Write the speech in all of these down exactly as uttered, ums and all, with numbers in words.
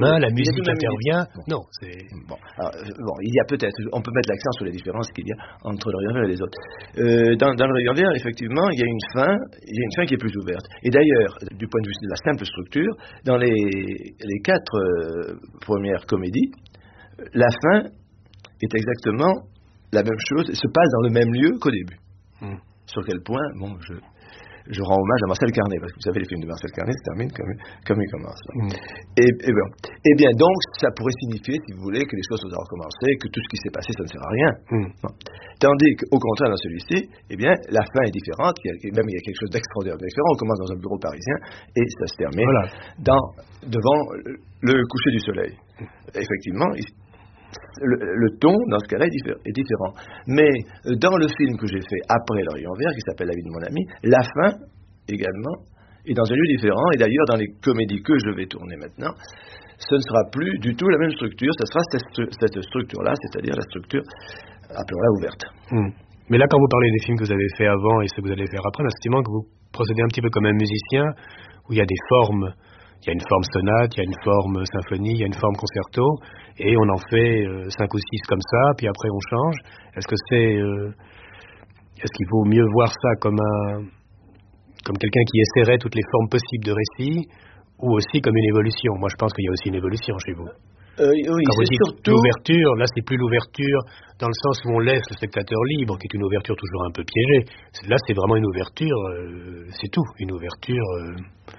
main, la musique intervient. Bon. Non, c'est... Bon, alors, bon, il y a peut-être, on peut mettre l'accent sur les différences qu'il y a entre le rayon vert et les autres. Euh, dans, dans le rayon vert, effectivement, il y a une fin, il y a une fin qui est plus ouverte. Et d'ailleurs, du point de vue de la simple structure, dans les, les quatre euh, premières comédies, la fin est exactement la même chose, se passe dans le même lieu qu'au début. Mm. Sur quel point, bon, je... je rends hommage à Marcel Carné, parce que vous savez, les films de Marcel Carné se terminent comme, comme ils commencent. Mm. Et, et, bien, et bien, donc, ça pourrait signifier, si vous voulez, que les choses ont recommencé, que tout ce qui s'est passé, ça ne sert à rien. Mm. Bon. Tandis qu'au contraire, dans celui-ci, eh bien, la fin est différente, il y a, même il y a quelque chose d'extraordinaire différent. On commence dans un bureau parisien, et ça se termine voilà. dans, devant le coucher du soleil. Mm. Effectivement, il, Le, le ton, dans ce cas-là, est, diffé- est différent. Mais euh, dans le film que j'ai fait après Le Rayon Vert, qui s'appelle La vie de mon ami, la fin, également, est dans un lieu différent. Et d'ailleurs, dans les comédies que je vais tourner maintenant, ce ne sera plus du tout la même structure. Ce sera cette, cette structure-là, c'est-à-dire la structure, appelons-la ouverte. Hum. Mais là, quand vous parlez des films que vous avez fait avant et ceux que vous allez faire après, on a le sentiment que vous procédez un petit peu comme un musicien, où il y a des formes. Il y a une forme sonate, il y a une forme symphonie, il y a une forme concerto, et on en fait euh, cinq ou six comme ça, puis après on change. Est-ce que c'est, euh, est-ce qu'il vaut mieux voir ça comme un, comme quelqu'un qui essaierait toutes les formes possibles de récit, ou aussi comme une évolution? Moi, je pense qu'il y a aussi une évolution chez vous. Euh, oui, Quand vous c'est dites surtout l'ouverture, là, c'est plus l'ouverture dans le sens où on laisse le spectateur libre, qui est une ouverture toujours un peu piégée. Là, c'est vraiment une ouverture, euh, c'est tout, une ouverture. Euh,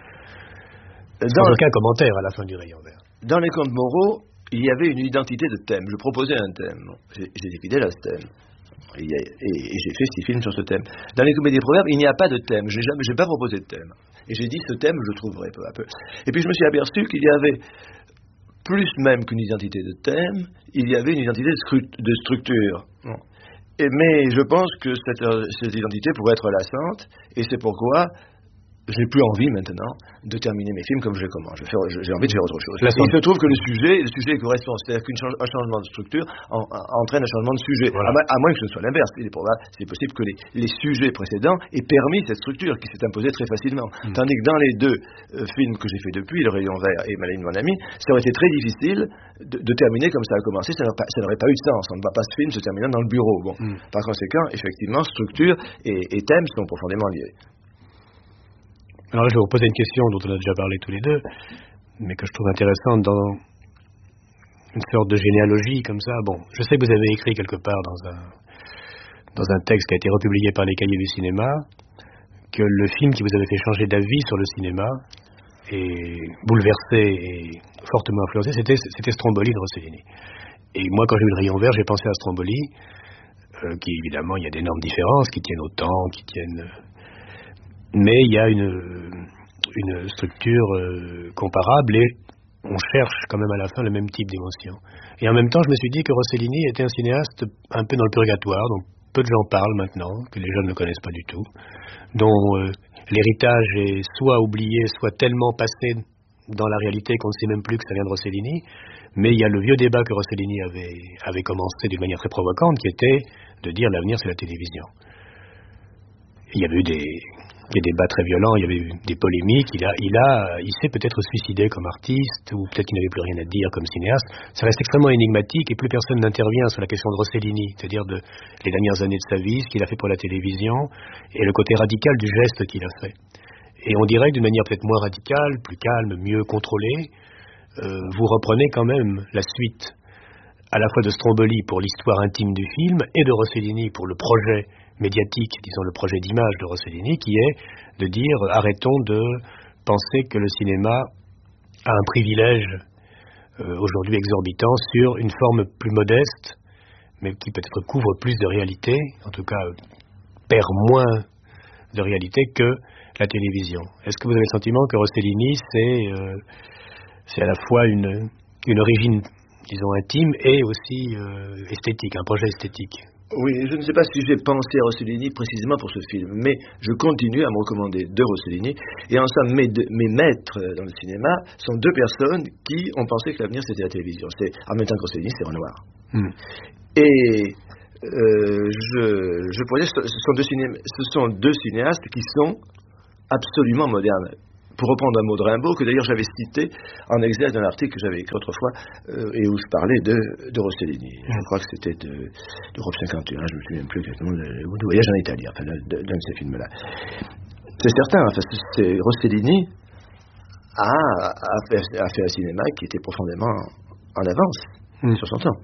Sans aucun commentaire à la fin du Rayon Vert. Dans les contes moraux, il y avait une identité de thème. Je proposais un thème. J'ai, j'ai été fidèle à ce thème. Et, et, et j'ai fait six films sur ce thème. Dans les comédies proverbes, il n'y a pas de thème. Je n'ai pas proposé de thème. Et j'ai dit, ce thème, je le trouverai peu à peu. Et puis je me suis aperçu qu'il y avait, plus même qu'une identité de thème, il y avait une identité de, scru- de structure. Et, mais je pense que cette, cette identité pourrait être lassante. Et c'est pourquoi je n'ai plus envie maintenant de terminer mes films comme je les commence. Je vais faire, j'ai envie de faire autre chose. Et il se trouve que le sujet, le sujet correspond, c'est-à-dire qu'un change, changement de structure en, en, entraîne un changement de sujet. Voilà. À, à moins que ce soit l'inverse. Il est probable, c'est possible que les, les sujets précédents aient permis cette structure qui s'est imposée très facilement. Mm. Tandis que dans les deux euh, films que j'ai fait depuis, Le Rayon Vert et Maline mon ami, ça aurait été très difficile de, de terminer comme ça a commencé. Ça n'aurait, pas, ça n'aurait pas eu de sens. On ne va pas ce film se terminant dans le bureau. Bon. Mm. Par conséquent, effectivement, structure et, et thème sont profondément liés. Alors là, je vais vous poser une question dont on a déjà parlé tous les deux, mais que je trouve intéressante dans une sorte de généalogie comme ça. Bon, je sais que vous avez écrit quelque part dans un, dans un texte qui a été republié par les Cahiers du cinéma, que le film qui vous avait fait changer d'avis sur le cinéma et bouleversé et fortement influencé, c'était, c'était Stromboli de Rossellini. Et moi, quand j'ai vu Le Rayon Vert, j'ai pensé à Stromboli, euh, qui évidemment, il y a d'énormes différences, qui tiennent au temps, qui tiennent... Mais il y a une, une structure euh, comparable et on cherche quand même à la fin le même type d'émotion. Et en même temps, je me suis dit que Rossellini était un cinéaste un peu dans le purgatoire, dont peu de gens parlent maintenant, que les jeunes ne connaissent pas du tout, dont euh, l'héritage est soit oublié, soit tellement passé dans la réalité qu'on ne sait même plus que ça vient de Rossellini. Mais il y a le vieux débat que Rossellini avait, avait commencé d'une manière très provocante, qui était de dire l'avenir c'est la télévision. Il y avait eu des... des débats très violents, il y avait eu des polémiques, il a, il a, il s'est peut-être suicidé comme artiste, ou peut-être qu'il n'avait plus rien à dire comme cinéaste. Ça reste extrêmement énigmatique et plus personne n'intervient sur la question de Rossellini, c'est-à-dire de les dernières années de sa vie, ce qu'il a fait pour la télévision, et le côté radical du geste qu'il a fait. Et on dirait que d'une manière peut-être moins radicale, plus calme, mieux contrôlée, euh, vous reprenez quand même la suite, à la fois de Stromboli pour l'histoire intime du film, et de Rossellini pour le projet médiatique, disons le projet d'image de Rossellini, qui est de dire arrêtons de penser que le cinéma a un privilège euh, aujourd'hui exorbitant sur une forme plus modeste, mais qui peut-être couvre plus de réalité, en tout cas perd moins de réalité que la télévision. Est-ce que vous avez le sentiment que Rossellini c'est, euh, c'est à la fois une, une origine, disons, intime et aussi euh, esthétique, un projet esthétique? Oui, je ne sais pas si j'ai pensé à Rossellini précisément pour ce film, mais je continue à me recommander de Rossellini. Et en somme, mes, mes maîtres dans le cinéma sont deux personnes qui ont pensé que l'avenir c'était la télévision. C'est, en même temps que Rossellini, c'est Renoir. Mm. Et euh, je, je pourrais dire que ce sont, deux ciné- ce sont deux cinéastes qui sont absolument modernes. pour reprendre un mot de Rimbaud, que d'ailleurs j'avais cité en exergue d'un article que j'avais écrit autrefois, euh, et où je parlais de, de Rossellini. Je crois que c'était de, d'Europe cinquante et un, je ne me souviens plus exactement, de, de Voyage en Italie, enfin, d'un de ces films-là. C'est certain, enfin, c'est Rossellini a, a, fait, a fait un cinéma qui était profondément en avance mmh. sur son temps.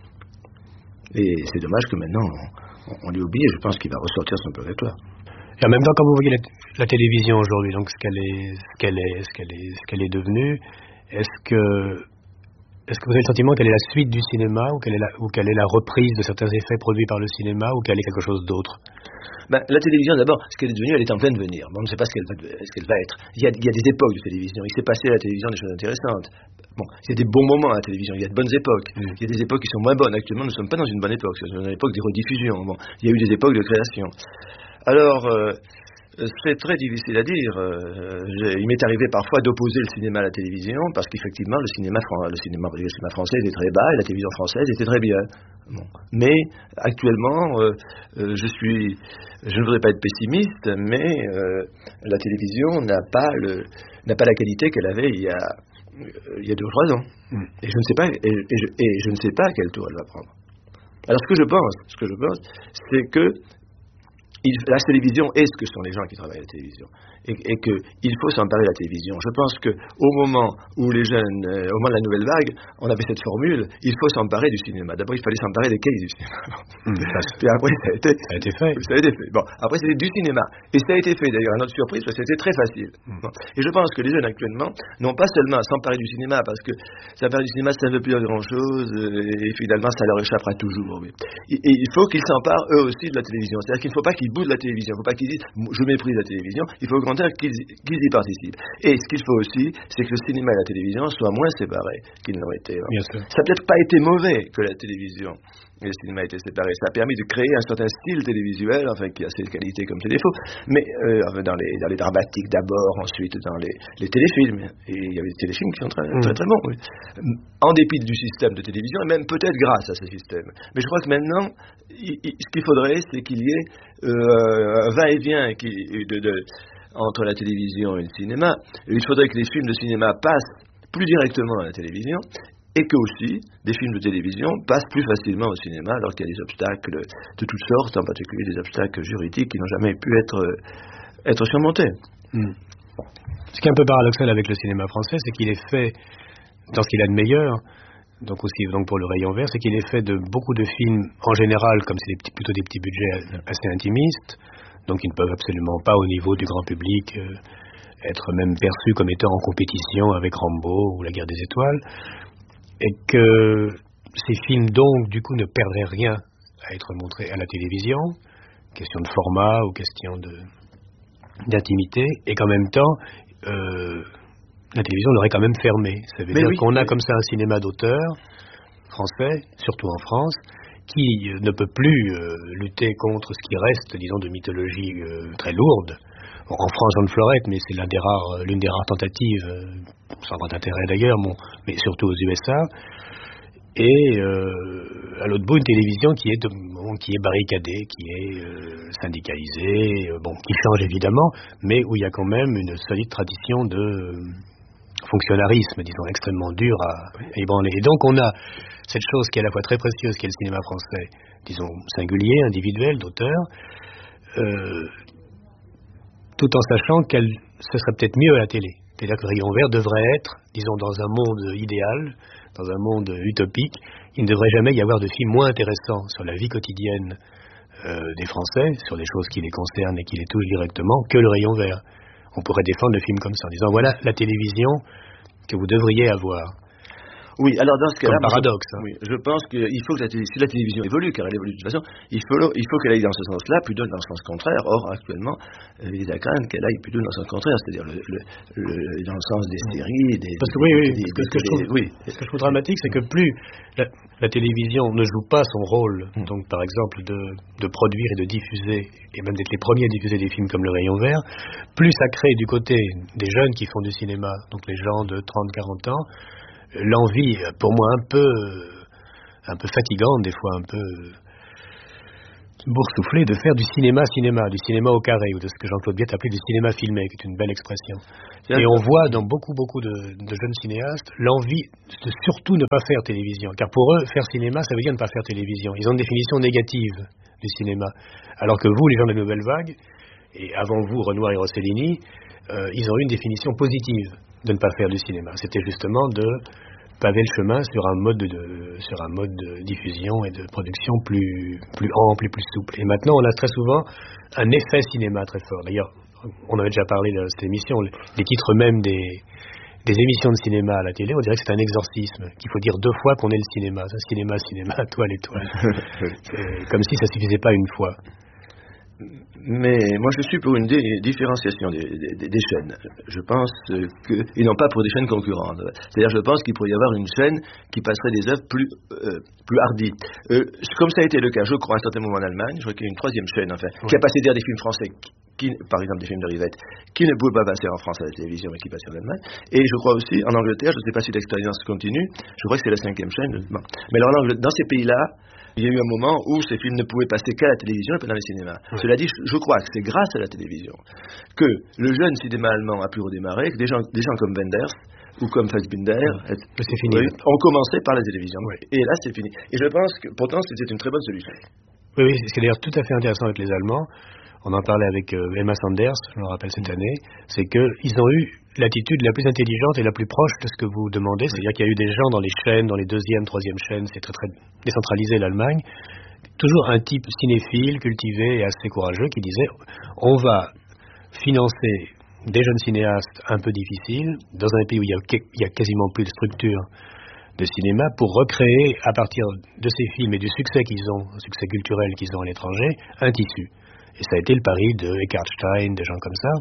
Et c'est dommage que maintenant on, on l'ait oublié. Je pense qu'il va ressortir son peu répertoire. Et en même temps, quand vous voyez la, la télévision aujourd'hui, donc ce qu'elle est, ce qu'elle est, ce qu'elle est, ce qu'elle est devenue, est-ce que Est-ce que vous avez le sentiment qu'elle est la suite du cinéma, ou qu'elle est la, ou qu'elle est la reprise de certains effets produits par le cinéma, ou qu'elle est quelque chose d'autre? Ben, la télévision, d'abord, ce qu'elle est devenue, elle est en plein devenir. On ne sait pas ce qu'elle va, ce qu'elle va être. Il y, a, il y a des époques de télévision. Il s'est passé à la télévision des choses intéressantes. Bon, il y a des bons moments à la télévision. Il y a de bonnes époques. Mm. Il y a des époques qui sont moins bonnes. Actuellement, nous ne sommes pas dans une bonne époque. C'est une époque des rediffusions. Bon, il y a eu des époques de création. Alors... Euh, c'est très difficile à dire. Euh, il m'est arrivé parfois d'opposer le cinéma à la télévision, parce qu'effectivement, le cinéma, le cinéma, le cinéma français était très bas et la télévision française était très bien. Bon. Mais actuellement, euh, euh, je suis, je ne voudrais pas être pessimiste, mais euh, la télévision n'a pas le, n'a pas la qualité qu'elle avait il y a, il y a deux ou trois ans. Mm. Et je ne sais pas, et, et, je, et je ne sais pas quel tour elle va prendre. Alors, ce que je pense, ce que je pense, c'est que Il, la télévision est ce que sont les gens qui travaillent à la télévision, et, et qu'il faut s'emparer de la télévision. Je pense qu'au moment où les jeunes, euh, au moment de la nouvelle vague, on avait cette formule, il faut s'emparer du cinéma. D'abord, il fallait s'emparer des cahiers du cinéma. Mmh, Puis après, ça a, été, ça a été fait. Ça a été fait. Bon, après, c'était du cinéma. Et ça a été fait, d'ailleurs, à notre surprise, parce que c'était très facile. Mmh. Bon. Et je pense que les jeunes, actuellement, n'ont pas seulement à s'emparer du cinéma, parce que s'emparer du cinéma, ça ne veut plus dire grand-chose, et finalement, ça leur échappera toujours. Oui. Et, et il faut qu'ils s'emparent, eux aussi, de la télévision. C'est-à-dire qu'il ne faut pas qu'ils bout de la télévision. Il ne faut pas qu'ils disent je méprise la télévision. Il faut au contraire qu'ils, qu'ils y participent. Et ce qu'il faut aussi, c'est que le cinéma et la télévision soient moins séparés qu'ils n'ont été. Ça n'a peut-être pas été mauvais que la télévision et le cinéma étaient séparés. Ça a permis de créer un certain style télévisuel, enfin qui a ses qualités comme ses défauts, mais euh, dans, les, dans les dramatiques d'abord, ensuite dans les, les téléfilms. Et il y avait des téléfilms qui sont très mmh. très, très bons. Oui. En dépit du système de télévision, et même peut-être grâce à ce système. Mais je crois que maintenant, il, il, ce qu'il faudrait, c'est qu'il y ait euh, un va-et-vient qui, de, de, entre la télévision et le cinéma. Et il faudrait que les films de cinéma passent plus directement à la télévision, et que aussi des films de télévision passent plus facilement au cinéma, alors qu'il y a des obstacles de toutes sortes, en particulier des obstacles juridiques qui n'ont jamais pu être, être surmontés. Mmh. Ce qui est un peu paradoxal avec le cinéma français, c'est qu'il est fait dans ce qu'il a de meilleur, donc aussi donc pour le rayon vert, c'est qu'il est fait de beaucoup de films, en général, comme c'est des petits, plutôt des petits budgets assez intimistes, donc ils ne peuvent absolument pas, au niveau du grand public, euh, être même perçus comme étant en compétition avec Rambo ou La Guerre des Étoiles, et que ces films, donc, du coup, ne perdraient rien à être montrés à la télévision, question de format ou question de, d'intimité, et qu'en même temps, euh, la télévision l'aurait quand même fermé. Ça veut Mais dire oui, qu'on a oui. comme ça un cinéma d'auteur français, surtout en France, qui euh, ne peut plus euh, lutter contre ce qui reste, disons, de mythologie euh, très lourde. Bon, en France, Jean de Florette, mais c'est l'un des rares, l'une des rares tentatives, euh, sans grand intérêt d'ailleurs, bon, mais surtout aux U S A. Et euh, à l'autre bout, une télévision qui est, bon, qui est barricadée, qui est euh, syndicalisée, euh, bon, qui change évidemment, mais où il y a quand même une solide tradition de euh, fonctionnarisme, disons, extrêmement dur à, à ébranler. Et donc on a cette chose qui est à la fois très précieuse, qui est le cinéma français, disons, singulier, individuel, d'auteur, euh, tout en sachant que ce serait peut-être mieux à la télé. C'est-à-dire que Rayon Vert devrait être, disons, dans un monde idéal, dans un monde utopique, il ne devrait jamais y avoir de films moins intéressants sur la vie quotidienne euh, des Français, sur des choses qui les concernent et qui les touchent directement, que le Rayon Vert. On pourrait défendre le film comme ça, en disant, voilà la télévision que vous devriez avoir. Oui, alors dans ce cas-là, comme paradoxe. Je, hein. oui, je pense qu'il faut que la, télé, si la télévision évolue, car elle évolue de toute façon, il faut, il faut qu'elle aille dans ce sens-là, plutôt dans le sens contraire. Or, actuellement, euh, il est à craindre qu'elle aille plutôt dans le sens contraire, c'est-à-dire le, le, le, dans le sens des séries, des... Parce que oui, oui, des, des, ce, que des, je trouve, oui. ce que je trouve dramatique, c'est que plus la, la télévision ne joue pas son rôle, mmh. donc par exemple de, de produire et de diffuser, et même d'être les premiers à diffuser des films comme Le Rayon Vert, plus ça crée du côté des jeunes qui font du cinéma, donc les gens de trente à quarante ans, l'envie, pour moi, un peu, un peu fatigante, des fois un peu, boursouflé de faire du cinéma-cinéma, du cinéma au carré, ou de ce que Jean-Claude Biette appelait du cinéma filmé, qui est une belle expression. Et on voit dans beaucoup, beaucoup de, de jeunes cinéastes l'envie de surtout ne pas faire télévision. Car pour eux, faire cinéma, ça veut dire ne pas faire télévision. Ils ont une définition négative du cinéma. Alors que vous, les gens de la Nouvelle Vague, et avant vous, Renoir et Rossellini, euh, ils ont eu une définition positive de ne pas faire du cinéma. C'était justement de paver le chemin sur un mode de, de, sur un mode de diffusion et de production plus, plus ample et plus souple. Et maintenant, on a très souvent un effet cinéma très fort. D'ailleurs, on avait déjà parlé dans cette émission, les titres même des, des émissions de cinéma à la télé, on dirait que c'est un exorcisme, qu'il faut dire deux fois qu'on est le cinéma. Ça, cinéma, cinéma, toile, étoile. Comme si ça suffisait pas une fois. Mais moi je suis pour une dé- différenciation des, des, des chaînes. Je pense que, et non pas pour des chaînes concurrentes. C'est-à-dire je pense qu'il pourrait y avoir une chaîne qui passerait des œuvres plus, euh, plus hardies. Euh, comme ça a été le cas, je crois, à un certain moment en Allemagne, je crois qu'il y a une troisième chaîne, enfin, oui. qui a passé d'ailleurs des films français, qui, par exemple des films de Rivette, qui ne pouvaient pas passer en France à la télévision, mais qui passaient en Allemagne. Et je crois aussi en Angleterre, je ne sais pas si l'expérience continue, je crois que c'est la cinquième chaîne. Bon. Mais alors dans ces pays-là, il y a eu un moment où ces films ne pouvaient passer qu'à la télévision et pas dans les cinémas. Oui. Cela dit, je crois que c'est grâce à la télévision que le jeune cinéma allemand a pu redémarrer, que des gens, des gens comme Wenders ou comme Fassbinder oui. c'est fini, oui, ont commencé par la télévision. Oui. Et là, c'est fini. Et je pense que pourtant, c'était une très bonne solution. Oui, oui, c'est d'ailleurs tout à fait intéressant avec les Allemands. On en parlait avec euh, Emma Sanders, je me rappelle cette année, c'est qu'ils ont eu l'attitude la plus intelligente et la plus proche de ce que vous demandez. C'est-à-dire qu'il y a eu des gens dans les chaînes, dans les deuxième, troisième chaînes, c'est très très décentralisé l'Allemagne, toujours un type cinéphile, cultivé et assez courageux qui disait on va financer des jeunes cinéastes un peu difficiles dans un pays où il y a, il y a quasiment plus de structure de cinéma pour recréer à partir de ces films et du succès qu'ils ont, un succès culturel qu'ils ont à l'étranger, un tissu. Et ça a été le pari de Eckhard Stein, des gens comme ça.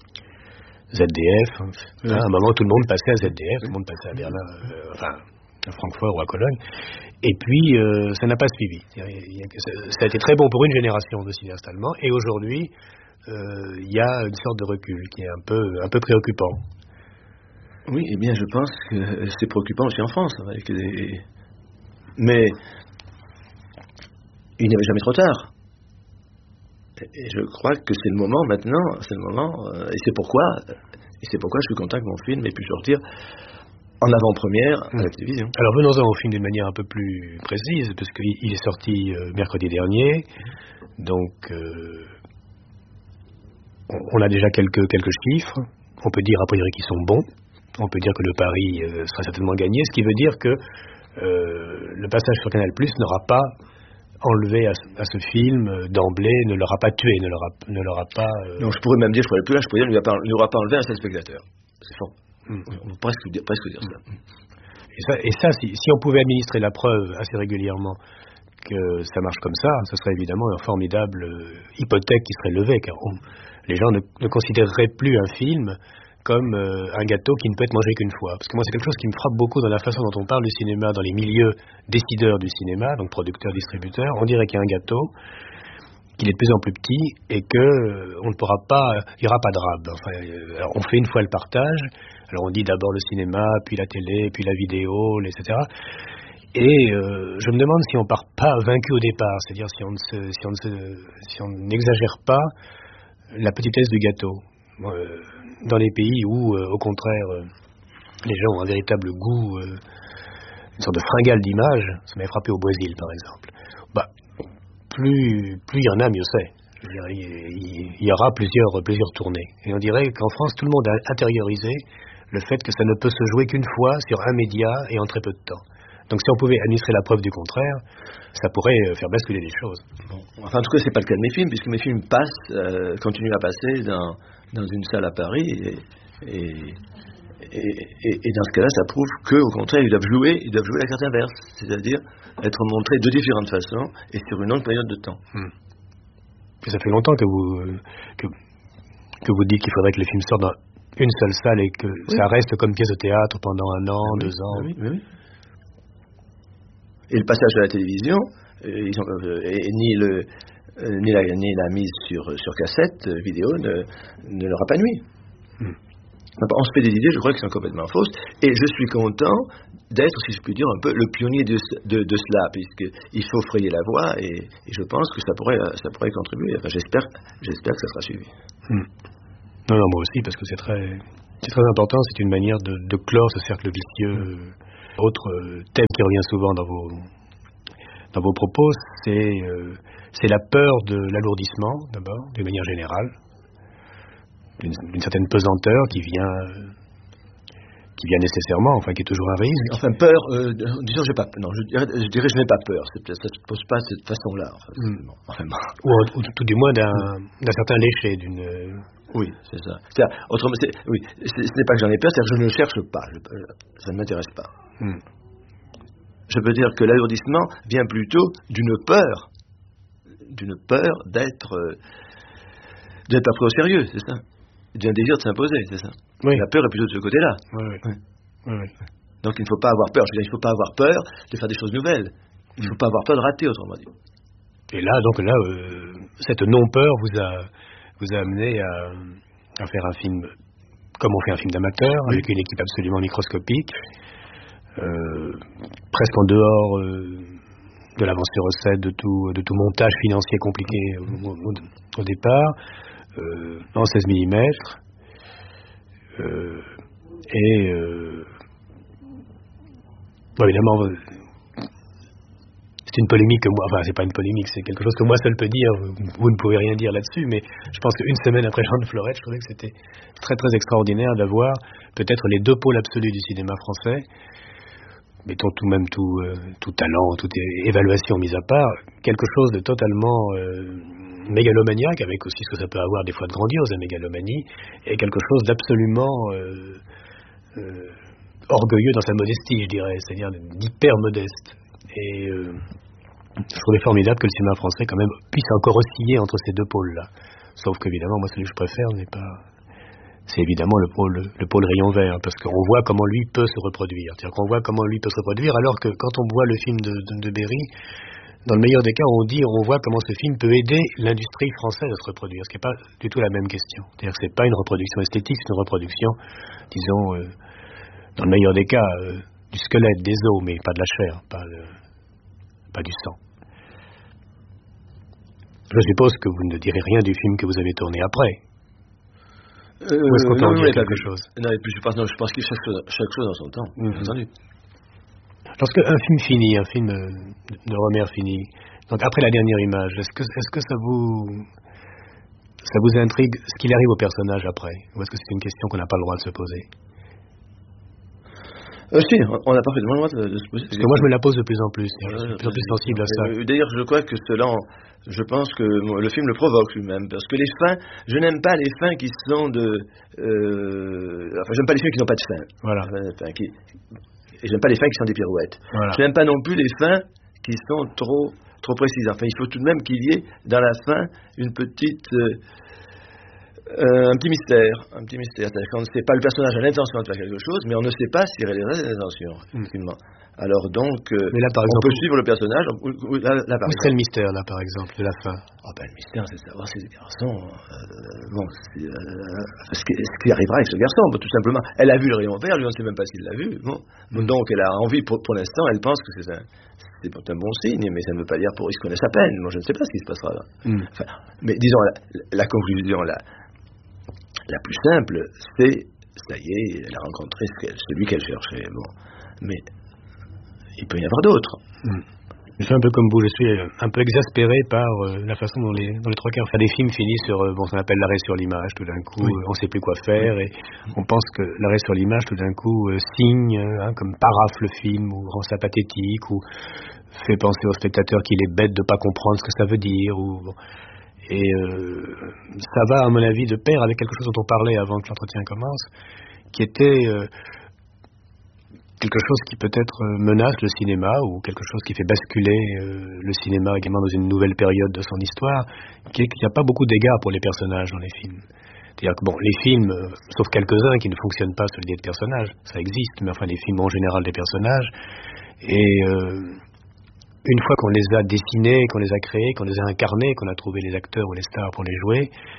Z D F, hein, oui. À un moment tout le monde passait à Z D F, tout le monde passait à Berlin, euh, enfin à Francfort ou à Cologne. Et puis euh, ça n'a pas suivi. Il y a, il y a, ça a été très bon pour une génération de cinéastes allemands. Et aujourd'hui, euh, il y a une sorte de recul qui est un peu, un peu préoccupant. Oui, eh bien je pense que c'est préoccupant aussi en France. Avec les... Mais il n'y avait jamais trop tard. Et je crois que c'est le moment maintenant, c'est le moment, euh, et c'est pourquoi, et c'est pourquoi je suis content que mon film ait pu sortir en avant-première à la télévision. Alors venons-en au film d'une manière un peu plus précise, parce qu'il est sorti euh, mercredi dernier, donc euh, on, on a déjà quelques, quelques chiffres, on peut dire a priori qu'ils sont bons, on peut dire que le pari euh, sera certainement gagné, ce qui veut dire que euh, le passage sur Canal+ n'aura pas enlevé à, à ce film euh, d'emblée, ne l'aura pas tué, ne l'aura, ne l'aura pas... Euh... Non, je pourrais même dire, je pourrais plus là, je pourrais dire, il ne l'aura pas enlevé à un seul spectateur. C'est fort. Mmh. On peut presque dire, presque dire ça. Et ça, et ça si, si on pouvait administrer la preuve assez régulièrement que ça marche comme ça, ce serait évidemment une formidable euh, hypothèque qui serait levée, car on, les gens ne, ne considéreraient plus un film comme euh, un gâteau qui ne peut être mangé qu'une fois. Parce que moi, c'est quelque chose qui me frappe beaucoup dans la façon dont on parle du cinéma, dans les milieux décideurs du cinéma, donc producteurs, distributeurs. On dirait qu'il y a un gâteau, qu'il est de plus en plus petit, et que euh, on ne pourra pas, il n'y aura pas de rab. Enfin, euh, alors on fait une fois le partage, alors on dit d'abord le cinéma, puis la télé, puis la vidéo, et cetera. Et euh, je me demande si on ne part pas vaincu au départ, c'est-à-dire si on ne se, si on ne se, si on n'exagère pas la petitesse du gâteau. Euh, dans les pays où, euh, au contraire, euh, les gens ont un véritable goût, euh, une sorte de fringale d'image, ça m'avait frappé au Brésil, par exemple. Bah, plus, plus il y en a, mieux c'est. Je veux dire, il, il y aura plusieurs, plusieurs tournées. Et on dirait qu'en France, tout le monde a intériorisé le fait que ça ne peut se jouer qu'une fois sur un média et en très peu de temps. Donc si on pouvait administrer la preuve du contraire, ça pourrait faire basculer les choses. Bon. Enfin, en tout cas, c'est pas le cas de mes films, puisque mes films passent, euh, continuent à passer dans, dans une salle à Paris, et, et, et, et, et dans ce cas-là, ça prouve qu'au contraire, ils doivent jouer, ils doivent jouer la carte inverse, c'est-à-dire être montrés de différentes façons et sur une longue période de temps. Hmm. Et ça fait longtemps que vous que, que vous dites qu'il faudrait que les films sortent dans une seule salle et que oui. ça reste comme pièce de théâtre pendant un an, oui, deux ans. Oui, oui, oui. Et le passage à la télévision, euh, ils ont, euh, et, ni, le, euh, ni, la, ni la mise sur, sur cassette euh, vidéo ne, ne leur a pas nui. Hmm. On se fait des idées, je crois, qui sont complètement fausses. Et je suis content d'être, si je puis dire, un peu le pionnier de, de, de cela, puisqu'il faut frayer la voie, et, et je pense que ça pourrait, ça pourrait contribuer. Enfin, j'espère, j'espère que ça sera suivi. Hmm. Non, non, moi aussi, parce que c'est très, c'est très important. C'est une manière de, de clore ce cercle vicieux. Hmm. Autre euh, thème qui revient souvent dans vos, dans vos propos, c'est, euh, c'est la peur de l'alourdissement, d'abord, d'une manière générale. D'une, d'une certaine pesanteur qui vient, qui vient nécessairement, enfin qui est toujours un risque. Enfin peur, euh, disons j'ai pas, non, je dirais, je dirais je n'ai pas peur. C'est, ça ne se pose pas de cette façon-là. Enfin, mm. bon, vraiment. Ou, ou tout du moins d'un, d'un certain léché, d'une. Oui, c'est ça. C'est-à-dire, autrement, c'est, oui, c'est, ce n'est pas que j'en ai peur, c'est que je ne cherche pas. Je, ça ne m'intéresse pas. Mm. Je peux dire que l'alourdissement vient plutôt d'une peur, d'une peur d'être, euh, d'être pas pris au sérieux, c'est ça. D'un désir de s'imposer, c'est ça. Oui. La peur est plutôt de ce côté-là. Oui, oui. Oui. Oui, oui. Donc il ne faut pas avoir peur. Je veux dire, il ne faut pas avoir peur de faire des choses nouvelles. Il ne faut mm. pas avoir peur de rater, autrement dit. Et là, donc là, euh, cette non-peur vous a, vous a amené à, à faire un film, comme on fait un film d'amateur, oui. avec une équipe absolument microscopique, euh, presque en dehors euh, de l'avancée recette, de tout, de tout montage financier compliqué au, au, au départ. Euh, en seize millimètres euh, et euh, bon, évidemment c'est une polémique que moi, enfin c'est pas une polémique, c'est quelque chose que moi seul peux dire, vous, vous ne pouvez rien dire là-dessus, mais je pense qu'une semaine après Jean de Florette, je trouvais que c'était très très extraordinaire d'avoir peut-être les deux pôles absolus du cinéma français, mettons tout même tout, euh, tout talent, toute évaluation mise à part, quelque chose de totalement euh, mégalomaniaque, avec aussi ce que ça peut avoir des fois de grandiose, la mégalomanie, et quelque chose d'absolument euh, euh, orgueilleux dans sa modestie, je dirais, c'est-à-dire d'hyper modeste. Et euh, je trouvais formidable que le cinéma français quand même puisse encore osciller entre ces deux pôles-là. Sauf qu'évidemment, moi celui que je préfère n'est pas... c'est évidemment le pôle, le pôle rayon vert, parce qu'on voit comment lui peut se reproduire. C'est-à-dire qu'on voit comment lui peut se reproduire, alors que quand on voit le film de, de, de Berry, dans le meilleur des cas, on dit, on voit comment ce film peut aider l'industrie française à se reproduire, ce qui n'est pas du tout la même question. C'est-à-dire que c'est pas une reproduction esthétique, c'est une reproduction, disons, euh, dans le meilleur des cas, euh, du squelette, des os, mais pas de la chair, pas, de, pas du sang. Je suppose que vous ne direz rien du film que vous avez tourné après. Euh, Ou est-ce qu'on peut en dire quelque chose? Non, et puis je pense, non, je pense qu'il y a chaque chose, chaque chose dans son temps, bien mm-hmm. entendu. Lorsqu'un film fini, un film de Rohmer fini, donc après la dernière image, est-ce que, est-ce que ça vous ça vous intrigue ce qu'il arrive au personnage après? Ou est-ce que c'est une question qu'on n'a pas le droit de se poser? Euh, si, on n'a pas fait le droit de, de se poser. Parce que moi je me la pose de plus en plus, je suis de plus en plus sensible à ça. D'ailleurs, je crois que cela, je pense que le film le provoque lui-même, parce que les fins, je n'aime pas les fins qui sont de... Euh, enfin, j'aime pas les films qui n'ont pas de fin. Voilà. Enfin, qui, et j'aime pas les fins qui sont des pirouettes. Voilà. Je n'aime pas non plus les fins qui sont trop, trop précises. Enfin, il faut tout de même qu'il y ait dans la fin une petite... Euh, Euh, un petit mystère, un petit mystère. C'est-à-dire qu'on ne sait pas, le personnage a l'intention de faire quelque chose, mais on ne sait pas s'il réalise des intentions. Mm. Alors donc, euh, mais là, par exemple, on peut suivre le personnage. Où, là, là, par où serait le mystère, là, par exemple, de la fin? Oh ben, le mystère, c'est de savoir si ce garçon, euh, bon, c'est, euh, ce, qui, ce qui arrivera avec ce garçon, bon, tout simplement. Elle a vu le rayon vert, lui on ne sait même pas s'il l'a vu. Bon. Mm. Donc, elle a envie, pour, pour l'instant, elle pense que c'est un, c'est un bon signe, mais ça ne veut pas dire pour qu'il se connaisse à peine. Moi, je ne sais pas ce qui se passera là. Mm. Enfin, mais disons, la, la conclusion, là. La plus simple, c'est, ça y est, elle a rencontré celui qu'elle cherchait. Bon. Mais il peut y en avoir d'autres. Mmh. Je suis un peu comme vous, je suis un peu exaspéré par euh, la façon dont les, dont les trois quarts enfin, des films finissent sur, euh, bon, ça s'appelle l'arrêt sur l'image, tout d'un coup, oui. euh, on ne sait plus quoi faire, et on pense que l'arrêt sur l'image, tout d'un coup, euh, signe, euh, hein, comme paraphe le film, ou rend ça pathétique, ou fait penser au spectateur qu'il est bête de ne pas comprendre ce que ça veut dire, ou... Bon. Et euh, ça va, à mon avis, de pair avec quelque chose dont on parlait avant que l'entretien commence, qui était euh, quelque chose qui peut-être menace le cinéma, ou quelque chose qui fait basculer euh, le cinéma également dans une nouvelle période de son histoire, qui est qu'il n'y a pas beaucoup d'égards pour les personnages dans les films. C'est-à-dire que bon, les films, euh, sauf quelques-uns qui ne fonctionnent pas sur l'idée de personnages, ça existe, mais enfin les films ont en général des personnages, et... Euh, une fois qu'on les a dessinés, qu'on les a créés, qu'on les a incarnés, qu'on a trouvé les acteurs ou les stars pour les jouer,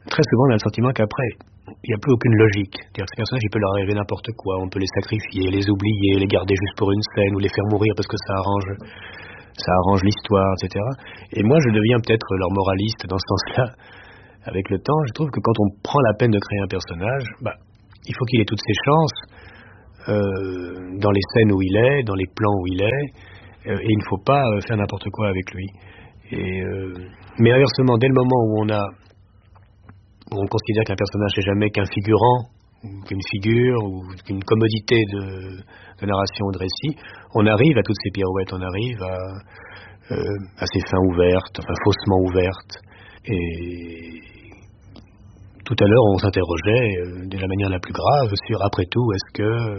très souvent on a le sentiment qu'après, il n'y a plus aucune logique. C'est-à-dire que ces personnages, il peut leur arriver n'importe quoi. On peut les sacrifier, les oublier, les garder juste pour une scène ou les faire mourir parce que ça arrange, ça arrange l'histoire, et cetera. Et moi, je deviens peut-être leur moraliste dans ce sens-là. Avec le temps, je trouve que quand on prend la peine de créer un personnage, bah, il faut qu'il ait toutes ses chances euh, dans les scènes où il est, dans les plans où il est, euh, et il ne faut pas euh, faire n'importe quoi avec lui. Et, euh, mais inversement, dès le moment où on a où on considère qu'un personnage n'est jamais qu'un figurant, ou qu'une figure, ou qu'une commodité de, de narration ou de récit, on arrive à toutes ces pirouettes, on arrive à, euh, à ces fins ouvertes, enfin faussement ouvertes. Et tout à l'heure, on s'interrogeait euh, de la manière la plus grave sur, après tout, est-ce que euh,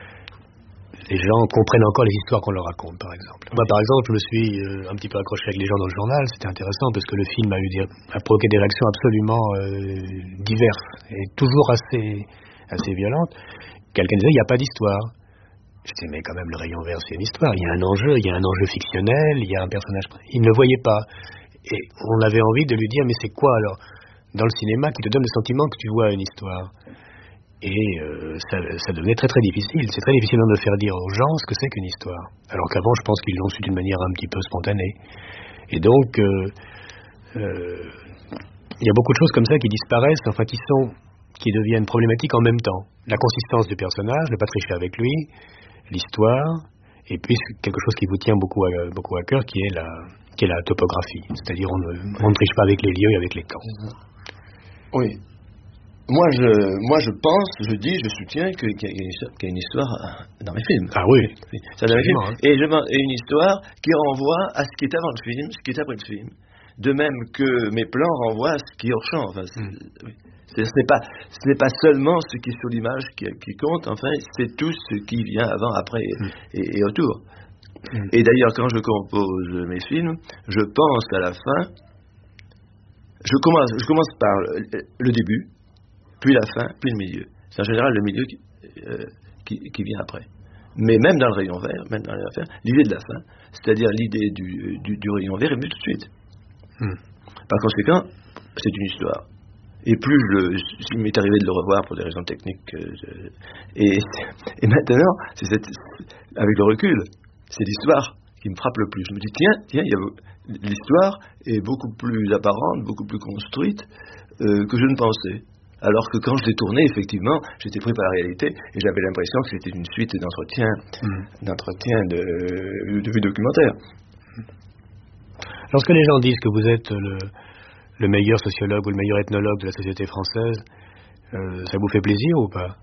les gens comprennent encore les histoires qu'on leur raconte, par exemple. Moi, par exemple, je me suis euh, un petit peu accroché avec les gens dans le journal. C'était intéressant parce que le film a, eu des, a provoqué des réactions absolument euh, diverses et toujours assez, assez violentes. Quelqu'un disait, il n'y a pas d'histoire. Je disais, mais quand même, le rayon vert, c'est une histoire. Il y a un enjeu, il y a un enjeu fictionnel, il y a un personnage... Il ne le voyait pas. Et on avait envie de lui dire, mais c'est quoi alors, dans le cinéma, qui te donne le sentiment que tu vois une histoire? Et euh, ça, ça devenait très très difficile. C'est très difficile de faire dire aux gens ce que c'est qu'une histoire. Alors qu'avant, je pense qu'ils l'ont su d'une manière un petit peu spontanée. Et donc, il euh, euh, y a beaucoup de choses comme ça qui disparaissent, enfin qui sont, qui deviennent problématiques en même temps. La consistance du personnage, ne pas tricher avec lui, l'histoire, et puis quelque chose qui vous tient beaucoup à, beaucoup à cœur, qui est la, qui est la topographie. C'est-à-dire, on ne, on ne triche pas avec les lieux et avec les camps. Oui. Moi je, moi, je pense, je dis, je soutiens qu'il y a une histoire, qu'il y a une histoire dans mes films. Ah oui. Ça dans mes films. Hein. Et, je, et une histoire qui renvoie à ce qui est avant le film, ce qui est après le film. De même que mes plans renvoient à ce qui est hors champ. Enfin, mm. oui. Ce n'est pas, ce n'est pas seulement ce qui est sur l'image qui, qui compte. Enfin, c'est tout ce qui vient avant, après mm. et, et autour. Mm. Et d'ailleurs, quand je compose mes films, je pense à la fin. Je commence, je commence par le, le début. Puis la fin, puis le milieu. C'est en général le milieu qui, euh, qui, qui vient après. Mais même dans le rayon vert, même dans le rayon vert, l'idée de la fin, c'est-à-dire l'idée du, du, du rayon vert est venue tout de suite. Hmm. Par conséquent, c'est une histoire. Et plus je, il m'est arrivé de le revoir pour des raisons techniques, euh, je, et, et maintenant, c'est cette, avec le recul, c'est l'histoire qui me frappe le plus. Je me dis, tiens, tiens, il y a, l'histoire est beaucoup plus apparente, beaucoup plus construite euh, que je ne pensais. Alors que quand je l'ai tourné, effectivement, j'étais pris par la réalité et j'avais l'impression que c'était une suite d'entretiens, mmh. d'entretiens de, de vues documentaires. Lorsque les gens disent que vous êtes le, le meilleur sociologue ou le meilleur ethnologue de la société française, euh, ça vous fait plaisir ou pas?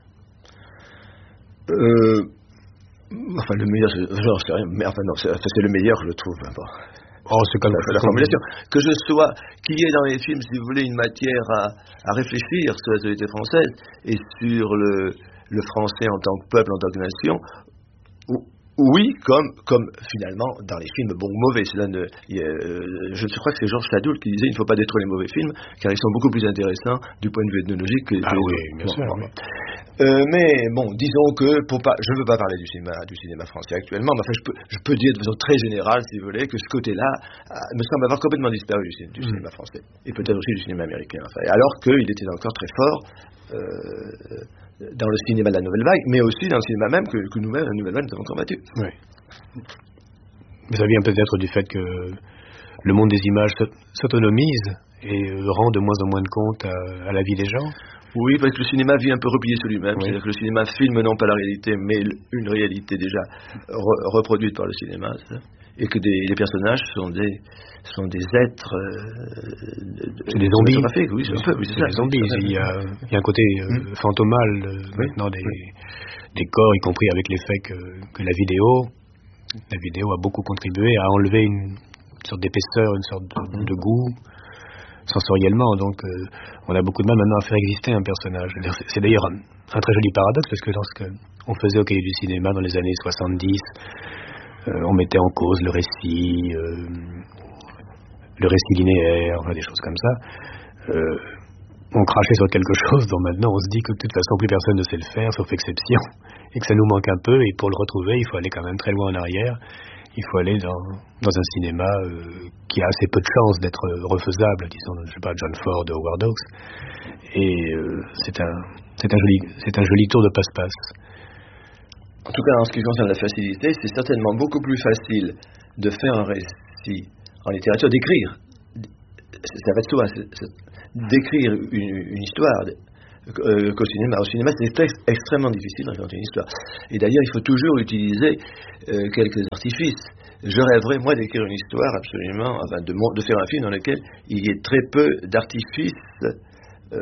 euh, Enfin, le meilleur, genre, c'est rien, mais enfin non, c'est, c'est le meilleur, je le trouve. Bon. Oh, c'est comme la, la formulation. Que je sois, qu'il y ait dans les films, si vous voulez, une matière à, à réfléchir sur la société française et sur le, le français en tant que peuple, en tant que nation. Oui, comme, comme finalement dans les films, bon ou mauvais. Cela ne, il y a, euh, je crois que c'est Georges Sadoul qui disait il ne faut pas détruire les mauvais films car ils sont beaucoup plus intéressants du point de vue ethnologique que, ah que oui, les bien bon, sûr. Bon, Oui. Euh, mais bon, disons que pour pas, je ne veux pas parler du cinéma, du cinéma français actuellement, mais enfin, je peux, je peux dire de façon très générale, si vous voulez, que ce côté-là euh, me semble avoir complètement disparu du, cinéma, du mmh. cinéma français et peut-être aussi du cinéma américain. Enfin, alors qu'il était encore très fort. Euh, dans le cinéma de la nouvelle vague, mais aussi dans le cinéma même que, que nous-mêmes, la nouvelle vague, nous avons combattu. Oui. Mais ça vient peut-être du fait que le monde des images s'autonomise et rend de moins en moins de compte à, à la vie des gens. Oui, parce que le cinéma vit un peu replié sur lui-même. Oui. C'est-à-dire que le cinéma filme non pas la réalité, mais une réalité déjà re- reproduite par le cinéma. Ça. Et que des, les personnages sont des, sont des êtres... Euh, c'est des zombies. Oui, c'est, c'est, oui, c'est, c'est des zombies. Il y, a, il y a un côté euh, mmh. fantomal euh, oui. maintenant des, oui. des corps, y compris avec l'effet que, que la vidéo... La vidéo a beaucoup contribué à enlever une sorte d'épaisseur, une sorte de, de goût sensoriellement. Donc, euh, on a beaucoup de mal maintenant à faire exister un personnage. C'est, c'est d'ailleurs un, un très joli paradoxe parce que lorsque on faisait au Cahier du cinéma dans les années soixante-dix, euh, on mettait en cause le récit, euh, le récit linéaire, enfin, des choses comme ça. Euh, on crachait sur quelque chose dont maintenant on se dit que de toute façon plus personne ne sait le faire, sauf exception, et que ça nous manque un peu, et pour le retrouver, il faut aller quand même très loin en arrière. il faut aller dans, dans un cinéma euh, qui a assez peu de chances d'être refaisable, disons, je sais pas, John Ford ou Howard Hawks. Et euh, c'est un, c'est un joli, c'est un joli tour de passe-passe. En tout cas, en ce qui concerne la facilité, c'est certainement beaucoup plus facile de faire un récit en littérature, d'écrire, ça va de soi, c'est, c'est, d'écrire une, une histoire euh, qu'au cinéma. Au cinéma, c'est ex- extrêmement difficile de raconter une histoire. Et d'ailleurs, il faut toujours utiliser euh, quelques artifices. Je rêverais, moi, d'écrire une histoire absolument, enfin, de, de faire un film dans lequel il y ait très peu d'artifices Euh,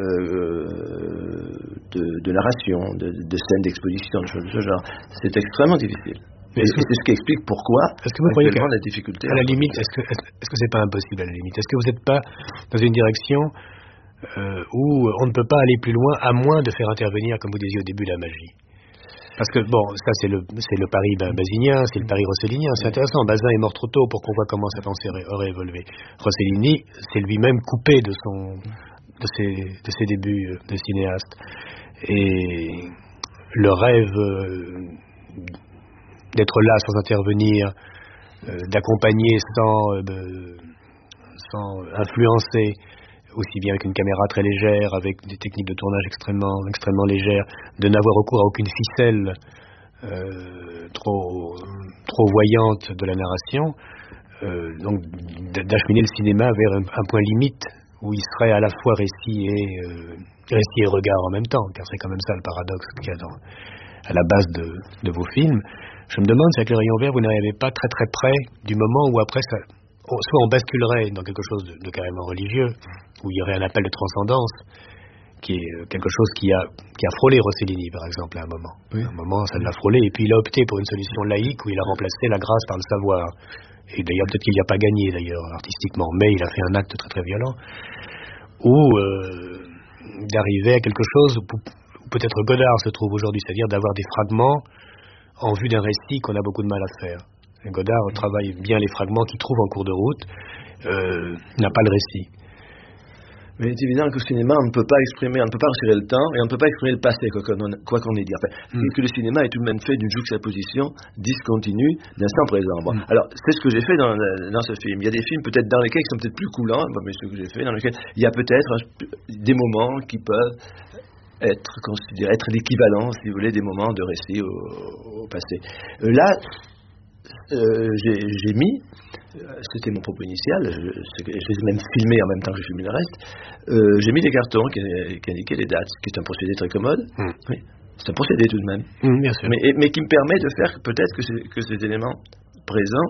de, de narration, de, de scènes d'exposition, de choses de ce genre. C'est extrêmement difficile. Et c'est ce qui explique pourquoi est-ce que vous croyez la difficulté. À la limite, est-ce que est-ce que c'est pas impossible à la limite? Est-ce que vous n'êtes pas dans une direction euh, où on ne peut pas aller plus loin, à moins de faire intervenir, comme vous disiez au début, la magie? Parce que bon, ça c'est le c'est le pari basinien, c'est le pari rossellinien. C'est intéressant. Bazin est mort trop tôt pour qu'on voit comment sa pensée aurait évolué. Rossellini, c'est lui-même coupé de son de ses, de ses débuts de cinéaste. Et le rêve euh, d'être là sans intervenir, euh, d'accompagner sans, euh, sans influencer, aussi bien avec une caméra très légère, avec des techniques de tournage extrêmement, extrêmement légères, de n'avoir recours à aucune ficelle euh, trop, trop voyante de la narration, euh, donc d'acheminer le cinéma vers un, un point limite où il serait à la fois récit et, euh, récit et regard en même temps, car c'est quand même ça le paradoxe qu'il y a dans, à la base de, de vos films. Je me demande si avec Le Rayon Vert, vous n'arrivez pas très très près du moment où après, ça, on, soit on basculerait dans quelque chose de, de carrément religieux, où il y aurait un appel de transcendance, qui est quelque chose qui a, qui a frôlé Rossellini, par exemple, à un moment. Oui. À un moment, ça l'a frôlé, et puis il a opté pour une solution laïque, où il a remplacé la grâce par le savoir. Et d'ailleurs, peut-être qu'il n'y a pas gagné, d'ailleurs, artistiquement, mais il a fait un acte très très violent, ou euh, d'arriver à quelque chose où, où peut-être Godard se trouve aujourd'hui, c'est-à-dire d'avoir des fragments en vue d'un récit qu'on a beaucoup de mal à faire. Et Godard travaille bien les fragments qu'il trouve en cours de route, euh, n'a pas le récit. Mais il est évident qu'au cinéma, on ne peut pas exprimer, on ne peut pas retirer le temps et on ne peut pas exprimer le passé, quoi qu'on, quoi qu'on ait dit. Enfin, mm. que le cinéma est tout de même fait d'une juxtaposition discontinue d'instant présent. Bon. Mm. Alors, c'est ce que j'ai fait dans, dans ce film. Il y a des films peut-être dans lesquels ils sont peut-être plus coulants, mais ce que j'ai fait, dans lesquels il y a peut-être des moments qui peuvent être considérés, être l'équivalent, si vous voulez, des moments de récit au, au passé. Euh, là, euh, j'ai, j'ai mis, c'était mon propos initial, je, je les ai même filmés en même temps que j'ai filmé le reste, euh, j'ai mis des cartons qui, qui indiquaient les dates, qui est un procédé très commode. Mmh. Oui, c'est un procédé tout de même. Mmh, bien sûr. Mais, mais qui me permet de faire peut-être que, que ces éléments présents,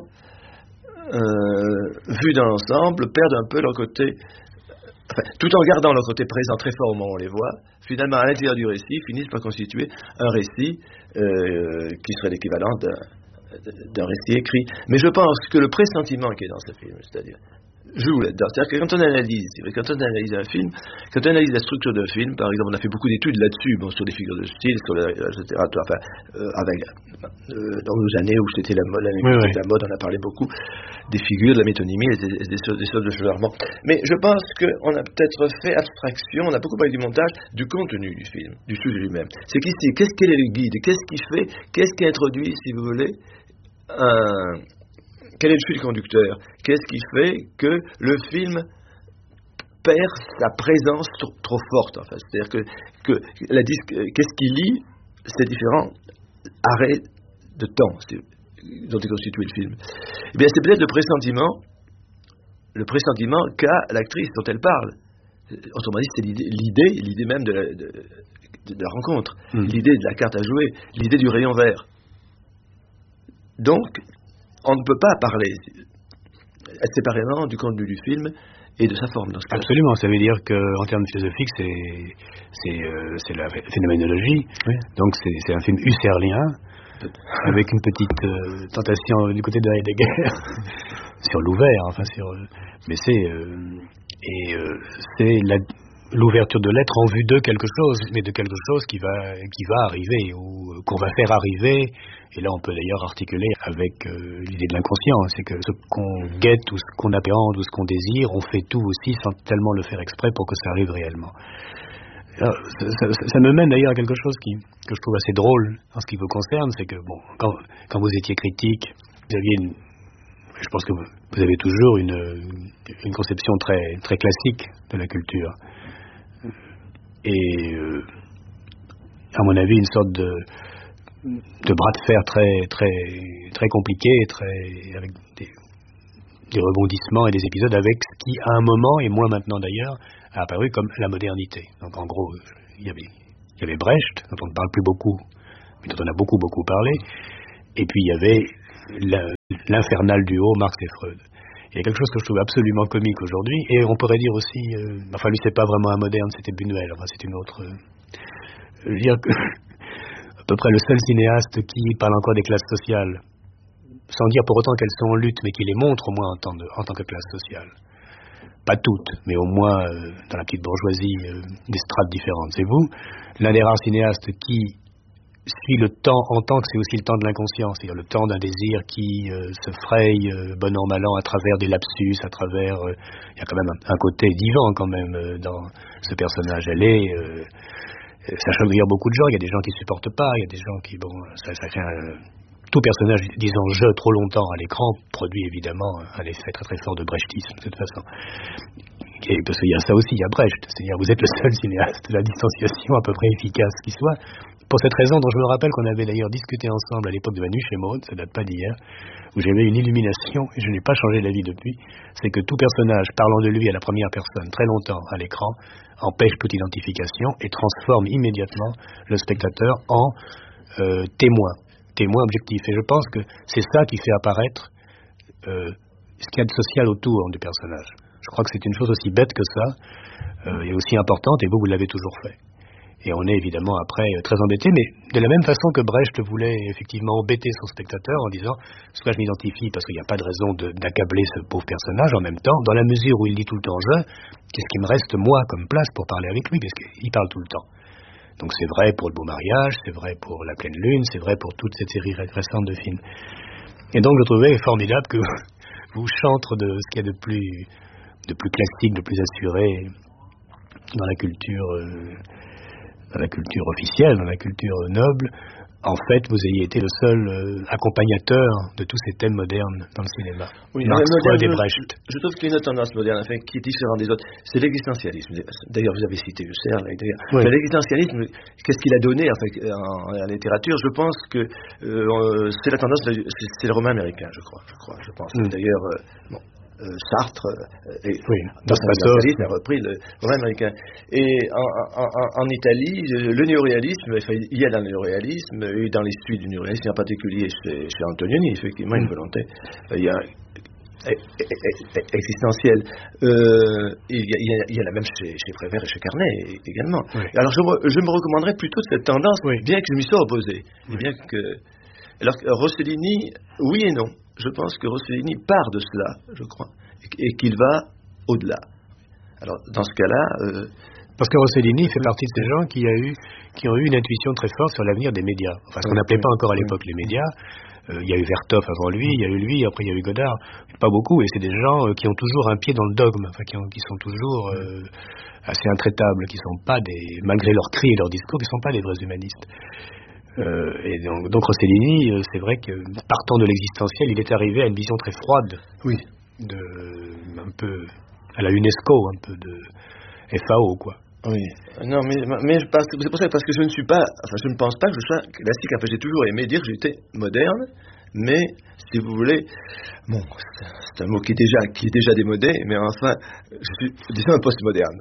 euh, vus dans l'ensemble, perdent un peu leur côté, enfin, tout en gardant leur côté présent très fort au moment où on les voit, finalement à l'intérieur du récit, finissent par constituer un récit euh, qui serait l'équivalent d'un d'un récit écrit. Mais je pense que le pressentiment qui est dans ce film, c'est-à-dire joue là-dedans. C'est-à-dire que quand on analyse, quand on analyse un film, quand on analyse la structure d'un film, par exemple, on a fait beaucoup d'études là-dessus, bon, sur des figures de style, sur la, et cetera. Enfin, euh, avec, euh, dans nos années où c'était la mode, oui, oui. la mode, on a parlé beaucoup des figures, de la métonymie, et des, des, des choses de ce genre. Bon. Mais je pense qu'on a peut-être fait abstraction, on a beaucoup parlé du montage, du contenu du film, du sujet lui-même. C'est qu'ici, qu'est-ce qu'est le guide, qu'est-ce qui fait, qu'est-ce qui introduit, si vous voulez, un... quel est le fil conducteur? Qu'est-ce qui fait que le film perd sa présence trop, trop forte, en fait? C'est-à-dire que, que la disque, qu'est-ce qui lie ces différents arrêts de temps dont est constitué le film? Eh bien, c'est peut-être le pressentiment, le pressentiment qu'a l'actrice dont elle parle. Autrement dit, c'est l'idée, l'idée, l'idée même de la, de, de la rencontre, mmh. l'idée de la carte à jouer, l'idée du rayon vert. Donc, on ne peut pas parler séparément du contenu du film et de sa forme. Dans ce cas. Absolument, ça veut dire qu'en termes philosophiques, c'est, c'est, euh, c'est la phénoménologie. Oui. Donc, c'est, c'est un film husserlien, avec une petite euh, tentation du côté de Heidegger sur l'ouvert. Enfin, sur, euh, mais c'est, euh, et, euh, c'est la, l'ouverture de l'être en vue de quelque chose, mais de quelque chose qui va, qui va arriver, ou qu'on va faire arriver. Et là, on peut d'ailleurs articuler avec euh, l'idée de l'inconscient. C'est que ce qu'on guette, ou ce qu'on appréhende, ou ce qu'on désire, on fait tout aussi sans tellement le faire exprès pour que ça arrive réellement. Alors, ça, ça, ça me mène d'ailleurs à quelque chose qui, que je trouve assez drôle en ce qui vous concerne, c'est que, bon, quand, quand vous étiez critique, vous aviez une, je pense que vous, vous avez toujours une, une conception très, très classique de la culture. Et, euh, à mon avis, une sorte de, de bras de fer très, très, très compliqué, très, avec des, des rebondissements et des épisodes avec ce qui, à un moment, et moins maintenant d'ailleurs, a apparu comme la modernité. Donc en gros, il y avait, il y avait Brecht, dont on ne parle plus beaucoup, mais dont on a beaucoup, beaucoup parlé. Et puis il y avait l'infernal duo Marx et Freud. Il y a quelque chose que je trouve absolument comique aujourd'hui, et on pourrait dire aussi, euh, enfin lui c'est pas vraiment un moderne, c'était Buñuel, enfin c'est une autre... Euh, je veux dire que à peu près le seul cinéaste qui parle encore des classes sociales, sans dire pour autant qu'elles sont en lutte, mais qui les montre au moins en tant, de, en tant que classe sociale. Pas toutes, mais au moins euh, dans la petite bourgeoisie, euh, des strates différentes. C'est vous, l'un des rares cinéastes qui suit le temps en tant que c'est aussi le temps de l'inconscient, c'est-à-dire le temps d'un désir qui euh, se fraye euh, bon an mal an à travers des lapsus, à travers... Euh, il y a quand même un, un côté divin quand même euh, dans ce personnage. Elle est... Euh, ça choque d'ailleurs beaucoup de gens, il y a des gens qui supportent pas, il y a des gens qui... Bon, ça, ça fait un... Tout personnage disant « je » trop longtemps à l'écran produit évidemment un effet très très fort de brechtisme de toute façon. Et parce qu'il y a ça aussi, il y a Brecht, c'est-à-dire vous êtes le seul cinéaste de la distanciation à peu près efficace qui soit. Pour cette raison dont je me rappelle qu'on avait d'ailleurs discuté ensemble à l'époque de Ma Nuit chez Maud, ça date pas d'hier, où j'avais une illumination, et je n'ai pas changé d'avis depuis, c'est que tout personnage parlant de lui à la première personne très longtemps à l'écran empêche toute identification et transforme immédiatement le spectateur en euh, témoin, témoin objectif. Et je pense que c'est ça qui fait apparaître euh, ce qu'il y a de social autour du personnage. Je crois que c'est une chose aussi bête que ça, euh, et aussi importante, et vous, vous l'avez toujours fait. Et on est évidemment après très embêté, mais de la même façon que Brecht voulait effectivement embêter son spectateur en disant soit je m'identifie parce qu'il n'y a pas de raison de, d'accabler ce pauvre personnage, en même temps, dans la mesure où il dit tout le temps je, qu'est-ce qui me reste moi comme place pour parler avec lui, parce qu'il parle tout le temps. Donc c'est vrai pour Le Beau Mariage, c'est vrai pour La Pleine Lune, c'est vrai pour toute cette série récente de films. Et donc je trouvais formidable que vous chantre de ce qu'il y a de plus, de plus classique, de plus assuré dans la culture... Euh, dans la culture officielle, dans la culture noble, en fait, vous ayez été le seul euh, accompagnateur de tous ces thèmes modernes dans le cinéma. Oui, Marx, moderne, Freud et Brecht. Je, je trouve qu'il y a une autre tendance moderne, enfin, qui est différente des autres, c'est l'existentialisme. D'ailleurs, vous avez cité Husserl. Oui. L'existentialisme, qu'est-ce qu'il a donné en, fait, en, en littérature? Je pense que euh, c'est la tendance, c'est le roman américain, je crois. Je, crois, je pense. Mm. D'ailleurs, euh, bon. Euh, Sartre euh, et, oui, dans son a repris le roman américain. Et en, en, en Italie, le néoréalisme, enfin, il y a dans le néoréalisme et dans les suites du néoréalisme, en particulier chez, chez Antonioni, effectivement, une volonté. Il y a existentiel. Euh, il, y a, il, y a, il y a la même chez, chez Prévert et chez Carnet également. Oui. Alors je, je me recommanderais plutôt cette tendance, oui. bien que je m'y sois opposé. Oui. Bien que, alors Rossellini, oui et non. Je pense que Rossellini part de cela, je crois, et qu'il va au-delà. Alors, dans ce cas-là... Euh, Parce que Rossellini fait partie de ces gens qui, a eu, qui ont eu une intuition très forte sur l'avenir des médias. Enfin, ce qu'on n'appelait pas encore à l'époque les médias. Euh, il y a eu Vertov avant lui, il y a eu lui, après il y a eu Godard. Pas beaucoup, et c'est des gens euh, qui ont toujours un pied dans le dogme, enfin, qui, ont, qui sont toujours euh, assez intraitables, qui sont pas des... Malgré leurs cris et leurs discours, qui ne sont pas des vrais humanistes. Euh, et donc, donc Rossellini, euh, c'est vrai que partant de l'existentiel, il est arrivé à une vision très froide, oui, de un peu à la UNESCO, un peu de F A O, quoi. Oui. Non, mais, mais parce, c'est pour ça parce que je ne suis pas, enfin, je ne pense pas que je sois classique. Enfin, j'ai toujours aimé dire que j'étais moderne, mais si vous voulez, bon, c'est un mot qui est déjà, qui est déjà démodé, mais enfin, je suis, disons, un postmoderne.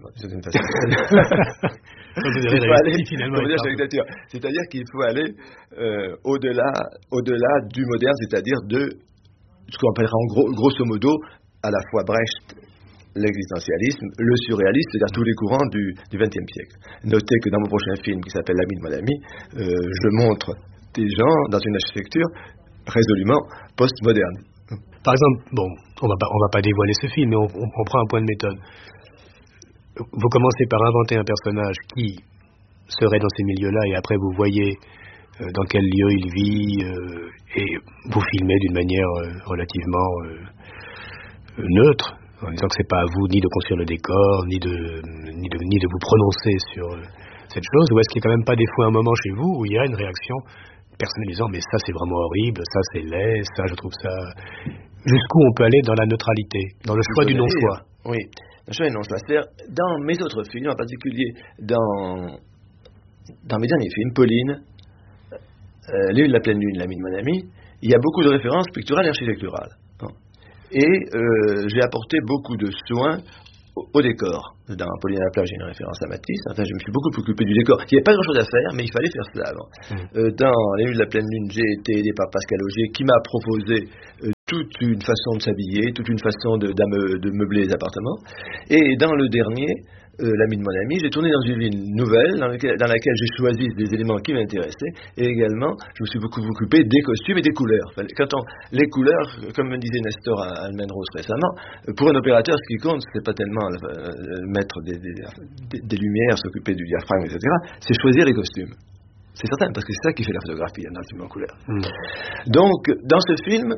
C'est-à-dire qu'il faut aller euh, au-delà, au-delà du moderne, c'est-à-dire de ce qu'on appellera en gros, grosso modo, à la fois Brecht, l'existentialisme, le surréalisme, c'est-à-dire tous les courants du vingtième siècle. Notez que dans mon prochain film, qui s'appelle L'ami de mon ami, euh, je montre des gens dans une architecture résolument postmoderne. Par exemple, bon, on va pas, on va pas dévoiler ce film, mais on, on, on prend un point de méthode. Vous commencez par inventer un personnage qui serait dans ces milieux-là, et après vous voyez euh, dans quel lieu il vit, euh, et vous filmez d'une manière euh, relativement euh, neutre, en disant que c'est pas à vous ni de construire le décor, ni de, ni de, ni de vous prononcer sur euh, cette chose, ou est-ce qu'il n'y a quand même pas des fois un moment chez vous où il y a une réaction personnelle disant mais ça c'est vraiment horrible, ça c'est laid, ça je trouve ça... Jusqu'où on peut aller dans la neutralité, dans le choix du non-choix. Oui, le choix du non-choix. C'est-à-dire, dans mes autres films, en particulier dans, dans mes derniers films, Pauline, euh, L'île de la pleine lune, L'ami de mon ami, il y a beaucoup de références picturales et architecturales. Et euh, j'ai apporté beaucoup de soins au, au décor. Dans Pauline à la plage, j'ai une référence à Matisse. Enfin, je me suis beaucoup occupé du décor. Il n'y avait pas grand-chose à faire, mais il fallait faire cela avant. Mmh. Euh, dans Les Nuits de la pleine lune, j'ai été aidé par Pascal Auger, qui m'a proposé euh, toute une façon de s'habiller, toute une façon de, de meubler les appartements. Et dans le dernier, euh, L'ami de mon ami, j'ai tourné dans une ville nouvelle, dans laquelle, dans laquelle j'ai choisi des éléments qui m'intéressaient. Et également, je me suis beaucoup occupé des costumes et des couleurs. Enfin, quand on, les couleurs, comme me disait Nestor à Almendros récemment, pour un opérateur, ce qui compte, c'est pas tellement euh, mettre des, des, des, des lumières, s'occuper du diaphragme, et cetera. C'est choisir les costumes. C'est certain, parce que c'est ça qui fait la photographie, un film en couleur. Mmh. Donc, dans ce film,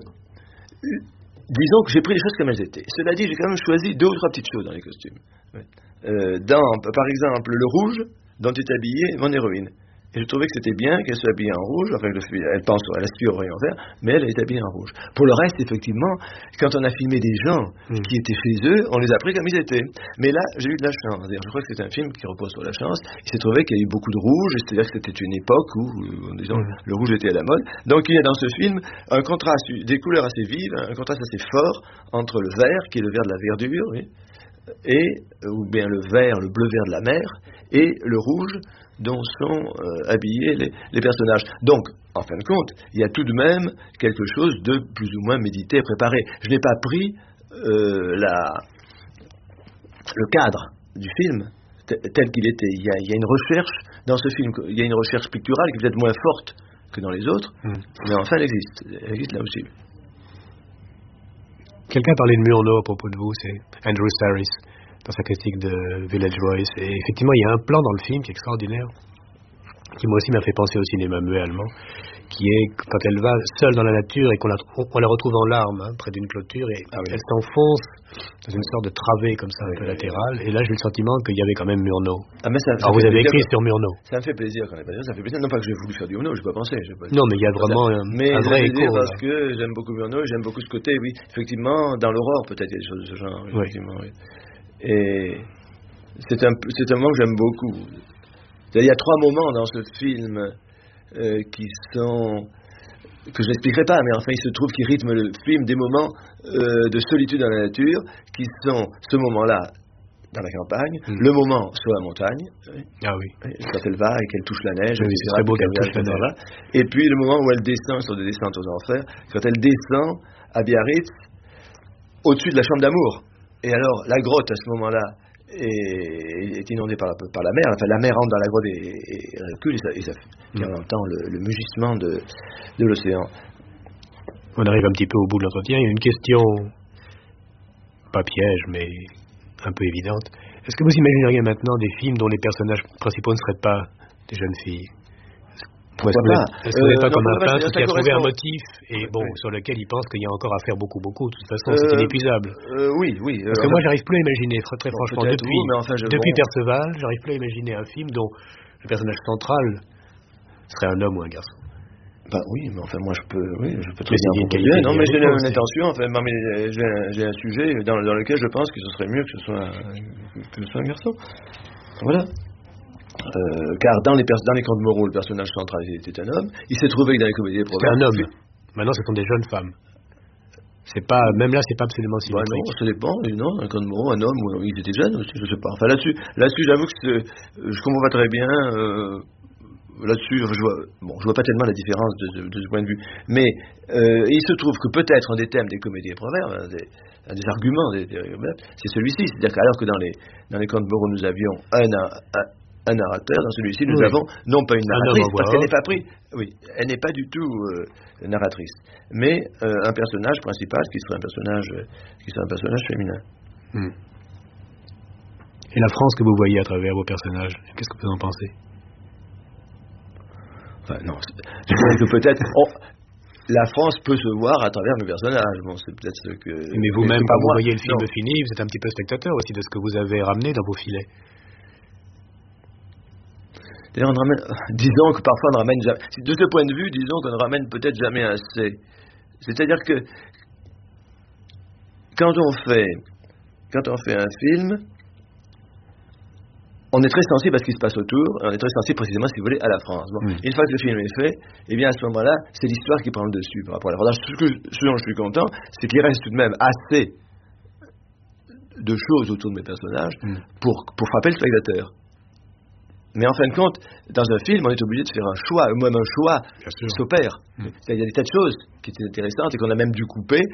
disons que j'ai pris les choses comme elles étaient. Cela dit, j'ai quand même choisi deux ou trois petites choses dans les costumes. Euh, dans, par exemple, le rouge dont est habillée mon héroïne. Et je trouvais que c'était bien qu'elle soit habillée en rouge, enfin, elle pense, elle aspire au rayon vert, mais elle est habillée en rouge. Pour le reste, effectivement, quand on a filmé des gens mmh. qui étaient chez eux, on les a pris comme ils étaient. Mais là, j'ai eu de la chance. Je crois que c'est un film qui repose sur la chance. Il s'est trouvé qu'il y a eu beaucoup de rouge, c'est-à-dire que c'était une époque où, disons, mmh. le rouge était à la mode. Donc, il y a dans ce film un contraste, des couleurs assez vives, un contraste assez fort entre le vert, qui est le vert de la verdure, oui, et, ou bien le vert, le bleu-vert de la mer, et le rouge dont sont euh, habillés les, les personnages. Donc, en fin de compte, il y a tout de même quelque chose de plus ou moins médité et préparé. Je n'ai pas pris euh, la, le cadre du film t- tel qu'il était. Il y, a, il y a une recherche dans ce film, il y a une recherche picturale qui est peut-être moins forte que dans les autres, mmh. mais enfin elle existe. Elle existe là aussi. Quelqu'un parlait de Murnau à propos de vous, c'est Andrew Sarris, dans sa critique de Village Voice. Et effectivement, il y a un plan dans le film qui est extraordinaire, qui moi aussi m'a fait penser au cinéma muet allemand, qui est quand elle va seule dans la nature et qu'on la, on la retrouve en larmes hein, près d'une clôture et ah oui. elle s'enfonce dans une sorte de travée comme ça un oui, peu oui, latérale. Oui. Et là, j'ai eu le sentiment qu'il y avait quand même Murnau. Ah, mais ça, ça Alors vous avez écrit sur Murnau. Ça me fait plaisir quand même. Ça me fait plaisir. Non pas que j'ai voulu faire du Murnau, je n'ai pas pensé. Pas non, mais il y a vraiment un, mais un vrai écho. Parce que j'aime beaucoup Murnau, j'aime beaucoup ce côté. Oui, effectivement, dans l'aurore peut-être il y a des choses de ce genre. Oui. Effectivement, oui. Et c'est un, c'est un moment que j'aime beaucoup. Il y a trois moments dans ce film euh, qui sont que je n'expliquerai pas, mais enfin il se trouve qu'ils rythment le film des moments euh, de solitude dans la nature, qui sont ce moment-là dans la campagne, mmh. le moment sur la montagne, ah oui. quand elle va et qu'elle touche la neige, oui, c'est très beau qu'elle touche la neige. Et puis le moment où elle descend sur des descentes aux enfers, quand elle descend à Biarritz, au-dessus de la chambre d'amour. Et alors la grotte à ce moment-là est, est inondée par la, par la mer, enfin la mer rentre dans la grotte et, et, et recule, et, ça, et, ça, mmh. et on entend le, le mugissement de, de l'océan. On arrive un petit peu au bout de l'entretien. Il y a une question, pas piège, mais un peu évidente. Est-ce que vous imagineriez maintenant des films dont les personnages principaux ne seraient pas des jeunes filles? Pourquoi pas? Est-ce que vous n'êtes pas comme un peintre qui a trouvé un motif et bon, oui. sur lequel il pense qu'il y a encore à faire beaucoup, beaucoup. De toute façon, euh, c'est inépuisable. Euh, oui, oui. Parce que euh, moi, j'arrive plus à imaginer, très, très bon, franchement, depuis, vous, enfin, je, depuis bon. Perceval, j'arrive plus à imaginer un film dont le personnage central serait un homme ou un garçon. Bah oui, mais enfin moi je peux, oui, je peux très bien proposer. Non, mais j'ai une intention, enfin, mais j'ai, j'ai un sujet dans, dans lequel je pense que ce serait mieux que ce soit, que ce soit un garçon. Voilà. Euh, car dans les, pers- dans les Contes Moreau, le personnage central était un homme. Il s'est trouvé que dans les comédies des proverbes, c'est un homme. Maintenant, ce sont des jeunes femmes. C'est pas, même là, c'est pas absolument symétrique. Bah non, ça dépend. Non, un Conte Moreau, un homme, ou il était jeune aussi, je sais pas. Enfin là-dessus, là-dessus, j'avoue que c'est, je comprends pas très bien. Euh, Là-dessus, je vois, bon, je vois pas tellement la différence de, de, de ce point de vue. Mais euh, il se trouve que peut-être un des thèmes des comédies et proverbes, un des, un des arguments des, des c'est celui-ci. C'est-à-dire qu'alors que dans les dans les Contes Moreau, nous avions un, un, un narrateur, dans celui-ci, nous oui. avons non pas une narratrice, parce qu'elle n'est pas prise. Oui, elle n'est pas du tout euh, narratrice, mais euh, un personnage principal qui serait un personnage, qui serait un personnage féminin. Hmm. Et la France que vous voyez à travers vos personnages, qu'est-ce que vous en pensez? Enfin, non, je dirais que peut-être oh, la France peut se voir à travers nos personnages. Bon, c'est peut-être ce que. Mais vous-même, quand vous voyez le film non. fini, vous êtes un petit peu spectateur aussi de ce que vous avez ramené dans vos filets. D'ailleurs, on ramène, disons que parfois on ramène jamais. De ce point de vue, disons qu'on ne ramène peut-être jamais assez. C'est-à-dire que quand on fait, quand on fait un film, on est très sensible à ce qui se passe autour, on est très sensible précisément, si vous voulez, à la France. Bon, mmh. Une fois que le film est fait, eh bien à ce moment-là, c'est l'histoire qui prend le dessus par rapport à la France. Ce, que, ce dont je suis content, c'est qu'il reste tout de même assez de choses autour de mes personnages mmh. pour, pour frapper le spectateur. Mais en fin de compte, dans un film, on est obligé de faire un choix, même un choix qui s'opère. Mmh. Il y a des tas de choses qui étaient intéressantes et qu'on a même dû couper